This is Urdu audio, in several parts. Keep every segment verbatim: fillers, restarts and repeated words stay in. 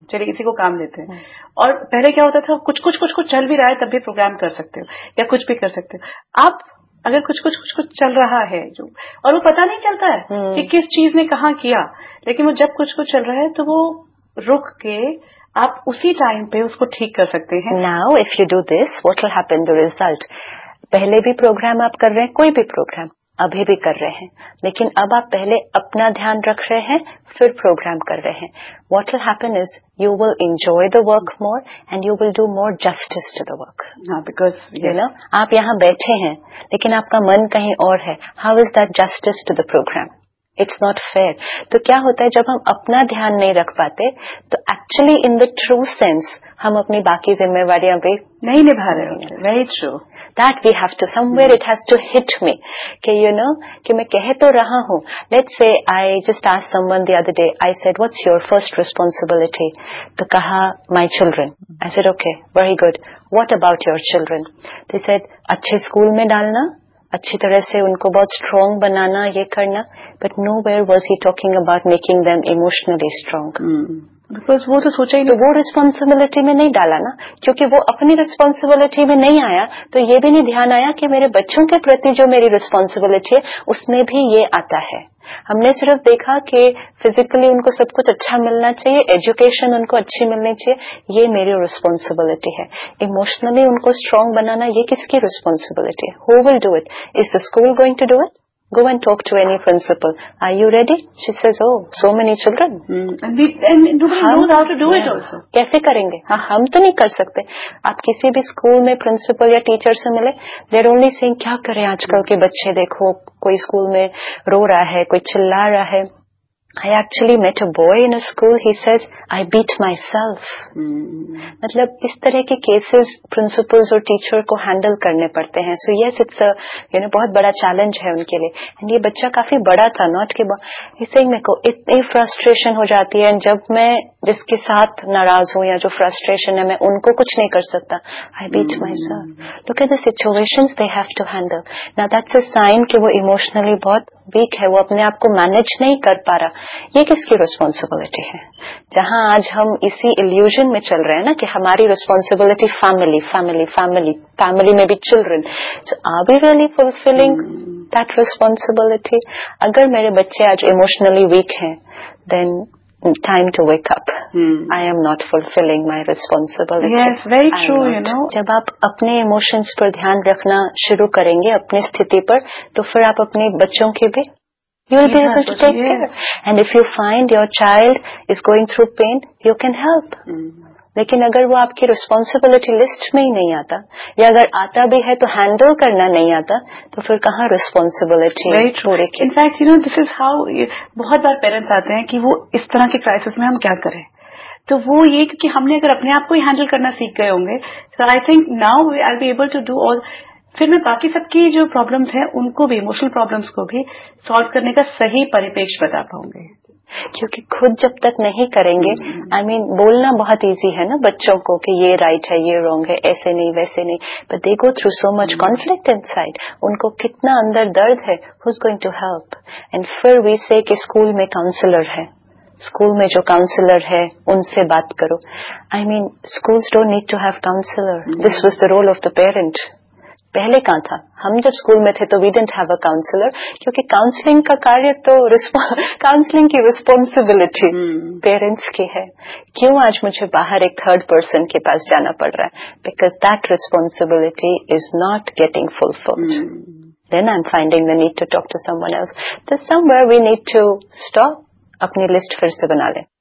چلیے کسی کو کام دیتے ہیں, اور پہلے کیا ہوتا تھا کچھ کچھ کچھ کچھ چل بھی رہا ہے تب بھی پروگرام کر سکتے ہو یا کچھ بھی کر سکتے ہو. اب اگر کچھ کچھ کچھ کچھ چل رہا ہے جو اور وہ پتہ نہیں چلتا ہے کہ کس چیز نے کہاں کیا, لیکن وہ جب کچھ کچھ چل رہا ہے تو وہ رک کے آپ اسی ٹائم پہ اس کو ٹھیک کر سکتے ہیں. Now if you do this what will happen the result. پہلے بھی پروگرام آپ کر رہے ہیں, کوئی بھی پروگرام ابھی بھی کر رہے ہیں, لیکن اب آپ پہلے اپنا دھیان رکھ رہے ہیں پھر پروگرام کر رہے ہیں. What will happen is you will enjoy the work more and you will do more justice to the work. Because you know آپ یہاں بیٹھے ہیں لیکن آپ کا من کہیں اور ہے. How is that justice to the programme? It's not fair. تو کیا ہوتا ہے جب ہم اپنا دھیان نہیں رکھ پاتے تو actually in the true sense ہم اپنی باقی ذمہ داریاں بھی نہیں نبھا رہے ہوتے. Very true. That we have to, somewhere it has to hit me کہ you know کہ میں کہہ تو رہا ہوں. Let's say I just asked someone the other day, I said what's your first responsibility? تو کہا my children. I said okay, very good. What about your children? They said اچھے اسکول میں ڈالنا, اچھی طرح سے ان کو بہت اسٹرانگ بنانا, یہ کرنا. But nowhere was he talking about making them emotionally strong. mm. Because وہ تو سوچا ہی تو وہ رسپانسبلٹی میں نہیں ڈالا نا, کیونکہ وہ اپنی رسپانسبلٹی میں نہیں آیا تو یہ بھی نہیں دھیان آیا کہ میرے بچوں کے پرتی جو میری رسپانسبلٹی ہے اس میں بھی یہ آتا ہے. ہم نے صرف دیکھا کہ فزیکلی ان کو سب کچھ اچھا ملنا چاہیے, ایجوکیشن ان کو اچھی ملنی چاہیے, یہ میری رسپانسبلٹی ہے. ایموشنلی ان کو اسٹرانگ بنانا یہ کس کی رسپانسبلٹی ہے؟ ہو will do it? Is the school going to do it? Go and talk to any principal. Are you ready? She says, oh, so many children. Mm. And, we, and nobody knows how to do it also. کیسے کریں گے؟ ہم تو نہیں کر سکتے. آپ کسی بھی اسکول میں پرنسپل یا ٹیچر سے ملے, they're only saying کیا کریں آج کل کے بچے, دیکھو کوئی اسکول میں رو رہا ہے, کوئی چلا رہا ہے. I actually met a boy in a school. He says, I beat myself. Mm. مطلب اس طرح کے کیسز پرنسپلز اور ٹیچر کو ہینڈل کرنے پڑتے ہیں. سو یس اٹس یو نو بہت بڑا چیلنج ہے ان کے لیے. اینڈ یہ بچہ کافی بڑا تھا, ناٹ کہ اسے میرے کو اتنی فرسٹریشن ہو جاتی ہے جب میں جس کے ساتھ ناراض ہوں یا جو فرسٹریشن ہے میں ان کو کچھ نہیں کر سکتا. I beat myself. Look at the situations they have to handle. Now that's a sign کہ وہ ایموشنلی بہت ویک ہے, وہ اپنے آپ کو مینج نہیں کر پا رہا. یہ کس کی رسپانسبلٹی ہے؟ جہاں آج ہم اسی ایلیوژن میں چل رہے ہیں نا کہ ہماری responsibility family family family family میں بھی children. So are we really fulfilling that responsibility? اگر میرے بچے آج ایموشنلی ویک ہیں دین time to wake up. hmm. I am not fulfilling my responsibility. Yes, very true, you know. جب آپ اپنے ایموشنز پر دھیان رکھنا شروع کریں گے اپنی استھتی پر تو پھر آپ اپنے بچوں کے بھی you will be able to take yes. care. And if you find your child is going through pain, you can help. hmm. لیکن اگر وہ آپ کی رسپانسبلٹی لسٹ میں ہی نہیں آتا یا اگر آتا بھی ہے تو ہینڈل کرنا نہیں آتا تو پھر کہاں رسپانسبلٹی پورے کی. In fact you know this is how بہت بار پیرنٹس آتے ہیں کہ وہ اس طرح کے کرائسس میں ہم کیا کریں, تو وہ یہ کہ ہم نے اگر اپنے آپ کو ہی ہینڈل کرنا سیکھ گئے ہوں گے تو I think now I be able to do all. پھر میں باقی سب کی جو پرابلمس ہیں ان کو بھی ایموشنل پرابلمس کو بھی سالو کرنے کا صحیح پریپیش بتا پاؤں گے. کیونکہ خود جب تک نہیں کریں گے, آئی مین بولنا بہت ایزی ہے نا بچوں کو کہ یہ رائٹ ہے یہ رانگ ہے, ایسے نہیں ویسے نہیں, but they go through so much conflict in side. ان کو کتنا اندر درد ہے, ہو is going to help. And پھر وی سے کہ اسکول میں کاؤنسلر ہے, اسکول میں جو کاؤنسلر ہے ان سے بات کرو. آئی مین schools don't need to have counsellor. This was the role of the parent. پہلے کہاں تھا؟ ہم جب اسکول میں تھے تو we didn't have a counsellor, کیونکہ کاؤنسلنگ کا کاریہ تو کاؤنسلنگ کی رسپانسبلٹی پیرنٹس کی ہے. کیوں آج مجھے باہر ایک تھرڈ پرسن کے پاس جانا پڑ رہا ہے؟ Because that responsibility is not getting fulfilled. Then I am finding the need to talk to some one else. تو سم where we need to stop, اپنی لسٹ پھر سے بنا لیں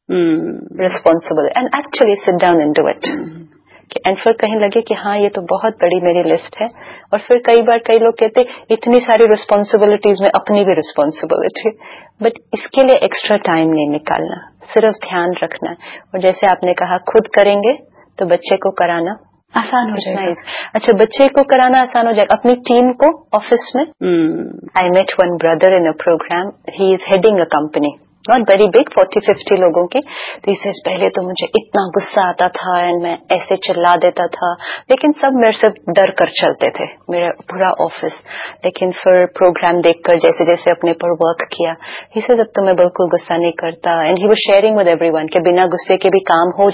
responsible and actually sit down and do it. And پھر کہیں لگے کہ ہاں یہ تو بہت بڑی میری لسٹ ہے. اور پھر کئی بار کئی لوگ کہتے اتنی ساری رسپانسبلٹیز میں اپنی بھی رسپانسبلٹی, بٹ اس کے لیے ایکسٹرا ٹائم نہیں نکالنا, صرف دھیان رکھنا. اور جیسے آپ نے کہا خود کریں گے تو بچے کو کرانا آسان ہو جائے گا. اچھا بچے کو کرانا آسان ہو جائے گا. اپنی ٹیم کو آفس میں, آئی meat one brother in a programme, he is heading a company not very big, forty fifty لوگوں کی. تو اس سے پہلے تو مجھے اتنا غصہ آتا تھا اینڈ میں ایسے چلا دیتا تھا, لیکن سب میرے سے ڈر کر چلتے تھے, میرا پورا آفس. لیکن پھر پروگرام دیکھ کر جیسے جیسے اپنے پر ورک کیا, اس سے اب تو میں بالکل غصہ نہیں کرتا. And he was sharing with every one کہ بنا غصے کے بھی کام ہو